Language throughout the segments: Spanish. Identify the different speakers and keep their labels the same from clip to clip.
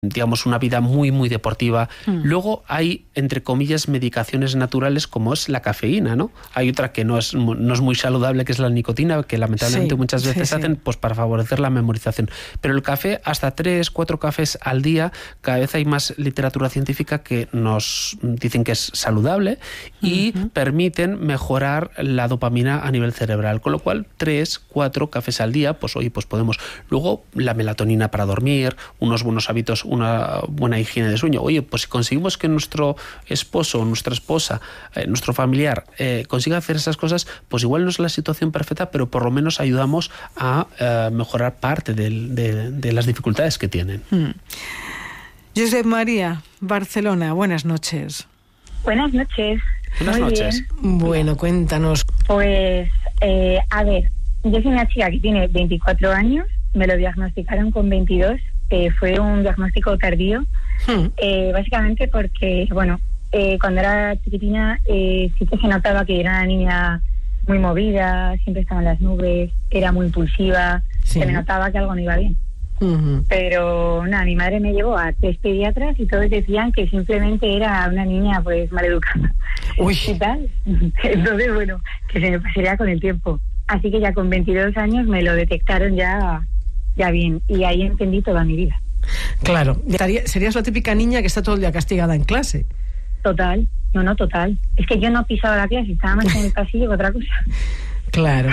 Speaker 1: digamos, una vida muy, muy deportiva. Luego hay, entre comillas, medicaciones naturales como es la cafeína, ¿no? Hay otra que no es muy saludable, que es la nicotina, que lamentablemente muchas veces hacen pues para favorecer la memorización. Pero el café, hasta 3-4 cafés al día, cada vez hay más literatura científica que nos dicen que es saludable y permiten mejorar la dopamina a nivel cerebral. Con lo cual, 3-4 cafés al día, pues podemos. Luego, la melatonina para dormir, unos buenos hábitos, una buena higiene de sueño. Oye, pues si conseguimos que nuestro esposo, nuestra esposa, nuestro familiar consiga hacer esas cosas, pues igual no es la situación perfecta, pero por lo menos ayudamos a mejorar parte de las dificultades que tienen.
Speaker 2: Josep María, Barcelona, buenas noches.
Speaker 3: Buenas noches.
Speaker 1: Buenas noches.
Speaker 2: Bien. Bueno, cuéntanos.
Speaker 3: Pues, a ver, yo soy una chica que tiene 24 años, me lo diagnosticaron con 22, fue un diagnóstico tardío, básicamente porque, bueno, cuando era chiquitina sí que se notaba que era una niña muy movida, siempre estaba en las nubes, era muy impulsiva, se me notaba que algo no iba bien. Pero nada, mi madre me llevó a 3 pediatras y todos decían que simplemente era una niña pues maleducada.
Speaker 2: Uy.
Speaker 3: Y tal. Entonces, bueno, que se me pasaría con el tiempo. Así que ya con 22 años me lo detectaron ya bien, y ahí entendí toda mi vida.
Speaker 2: Claro, serías la típica niña que está todo el día castigada en clase.
Speaker 3: Total, total. Es que yo no pisaba la clase, estaba más en el pasillo que otra cosa.
Speaker 2: Claro.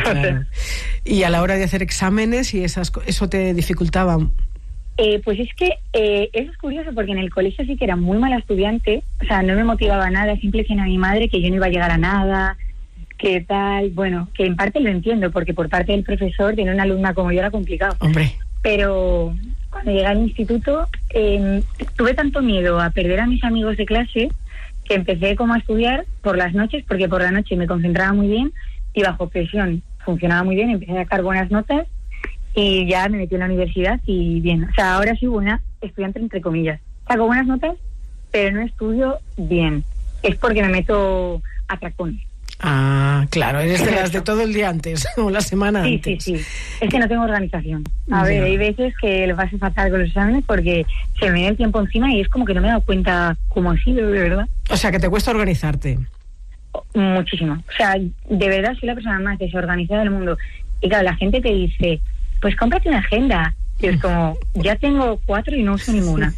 Speaker 2: Y a la hora de hacer exámenes y eso te dificultaba.
Speaker 3: Pues es que eso es curioso porque en el colegio sí que era muy mala estudiante, o sea, no me motivaba nada, siempre decía a mi madre que yo no iba a llegar a nada, que tal, bueno, que en parte lo entiendo porque por parte del profesor tener una alumna como yo era complicado.
Speaker 2: Hombre.
Speaker 3: Pero cuando llegué al instituto tuve tanto miedo a perder a mis amigos de clase que empecé como a estudiar por las noches, porque por la noche me concentraba muy bien y bajo presión funcionaba muy bien, empecé a sacar buenas notas y ya me metí en la universidad y bien, o sea, ahora soy buena estudiante entre comillas, saco buenas notas pero no estudio bien, es porque me meto a tracones.
Speaker 2: Ah, claro, eres de las de todo el día antes o la semana antes.
Speaker 3: Sí, es que no tengo organización. A ver, hay veces que lo paso fatal con los exámenes porque se me viene el tiempo encima y es como que no me he dado cuenta cómo ha sido, de verdad.
Speaker 2: O sea, que te cuesta organizarte.
Speaker 3: Muchísimo. O sea, de verdad soy la persona más desorganizada del mundo. Y claro, la gente te dice, pues cómprate una agenda. Y es como, ya tengo 4 y no uso ninguna.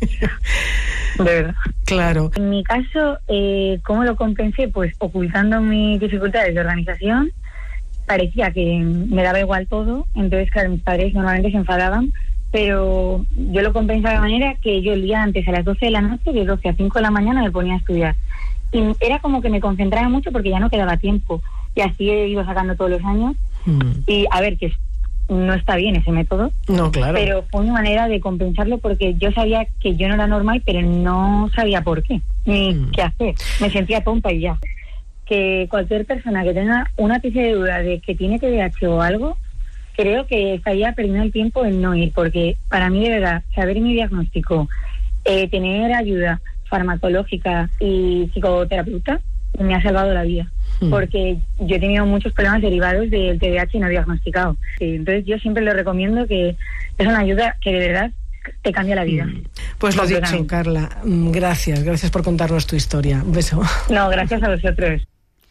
Speaker 3: De verdad.
Speaker 2: Claro.
Speaker 3: En mi caso, ¿cómo lo compensé? Pues ocultando mis dificultades de organización. Parecía que me daba igual todo. Entonces, claro, mis padres normalmente se enfadaban. Pero yo lo compensaba de manera que yo el día antes, a las 12 de la noche, de 12 a 5 de la mañana, me ponía a estudiar. Y era como que me concentraba mucho porque ya no quedaba tiempo. Y así he ido sacando todos los años. Y a ver, que no está bien ese método.
Speaker 2: No, claro.
Speaker 3: Pero fue una manera de compensarlo porque yo sabía que yo no era normal, pero no sabía por qué, ni qué hacer. Me sentía tonta y ya. Que cualquier persona que tenga una ápice de duda de que tiene TDAH o algo, creo que estaría perdiendo el tiempo en no ir, porque para mí de verdad, saber mi diagnóstico, tener ayuda farmacológica y psicoterapeuta, me ha salvado la vida. Porque yo he tenido muchos problemas derivados del TDAH no diagnosticado. Sí, entonces yo siempre lo recomiendo, que es una ayuda que de verdad te cambia la vida.
Speaker 2: Pues lo dicho, Carla. Gracias por contarnos tu historia. Un beso.
Speaker 3: No, gracias a vosotros.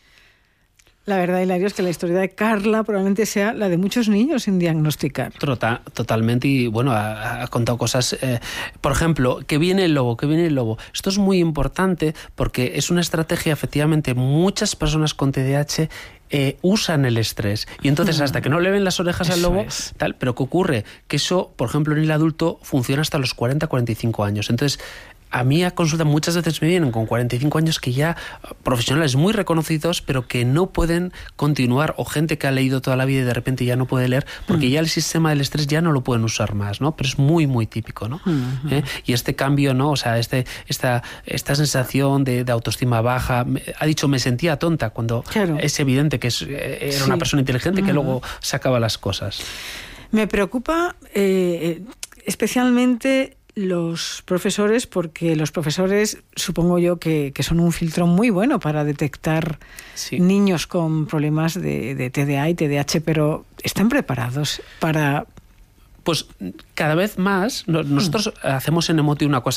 Speaker 2: La verdad, Hilario, es que la historia de Carla probablemente sea la de muchos niños sin diagnosticar.
Speaker 1: Totalmente, y bueno, ha contado cosas, por ejemplo, que viene el lobo. Esto es muy importante porque es una estrategia, efectivamente, muchas personas con TDAH usan el estrés, y entonces hasta que no le ven las orejas al lobo, tal, pero ¿qué ocurre? Que eso, por ejemplo, en el adulto funciona hasta los 40-45 años. Entonces, a mí a consulta muchas veces me vienen con 45 años que ya profesionales muy reconocidos, pero que no pueden continuar, o gente que ha leído toda la vida y de repente ya no puede leer porque ya el sistema del estrés ya no lo pueden usar más, ¿no? Pero es muy, muy típico, ¿no? Y este cambio, ¿no? O sea, esta sensación de autoestima baja. Ha dicho, me sentía tonta, cuando es evidente que era una persona inteligente que luego sacaba las cosas.
Speaker 2: Me preocupa especialmente los profesores, porque los profesores supongo yo que son un filtro muy bueno para detectar niños con problemas de TDA y TDAH, pero ¿están preparados para
Speaker 1: pues cada vez más nosotros hacemos en Emoti una cosa